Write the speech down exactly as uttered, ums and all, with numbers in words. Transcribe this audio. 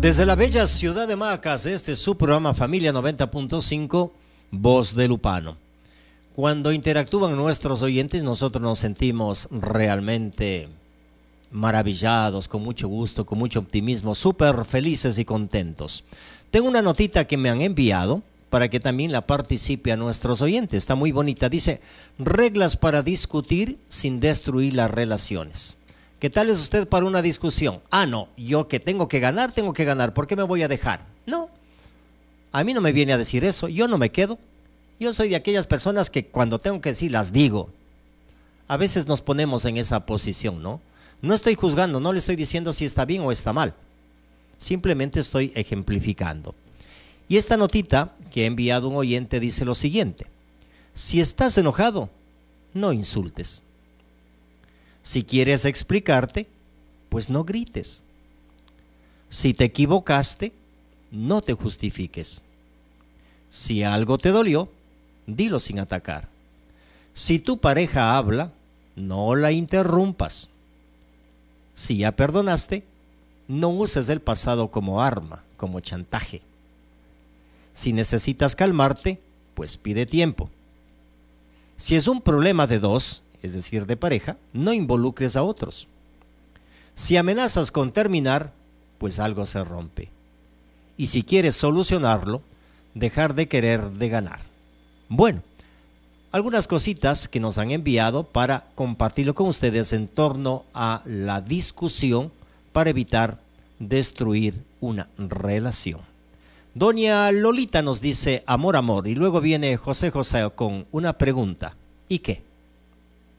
Desde la bella ciudad de Macas, este es su programa Familia noventa punto cinco, Voz de Lupano. Cuando interactúan nuestros oyentes, nosotros nos sentimos realmente maravillados, con mucho gusto, con mucho optimismo, súper felices y contentos. Tengo una notita que me han enviado para que también la participe a nuestros oyentes. Está muy bonita. Dice, reglas para discutir sin destruir las relaciones. ¿Qué tal es usted para una discusión? Ah, no, yo que tengo que ganar, tengo que ganar. ¿Por qué me voy a dejar? No, a mí no me viene a decir eso. Yo no me quedo. Yo soy de aquellas personas que cuando tengo que decir, las digo. A veces nos ponemos en esa posición, ¿no? No estoy juzgando, no le estoy diciendo si está bien o está mal. Simplemente estoy ejemplificando. Y esta notita que ha enviado un oyente dice lo siguiente. Si estás enojado, no insultes. Si quieres explicarte, pues no grites. Si te equivocaste, no te justifiques. Si algo te dolió, dilo sin atacar. Si tu pareja habla, no la interrumpas. Si ya perdonaste, no uses el pasado como arma, como chantaje. Si necesitas calmarte, pues pide tiempo. Si es un problema de dos, es decir, de pareja, no involucres a otros. Si amenazas con terminar, pues algo se rompe. Y si quieres solucionarlo, dejar de querer de ganar. Bueno, algunas cositas que nos han enviado para compartirlo con ustedes en torno a la discusión para evitar destruir una relación. Doña Lolita nos dice amor, amor, y luego viene José José con una pregunta. ¿Y qué?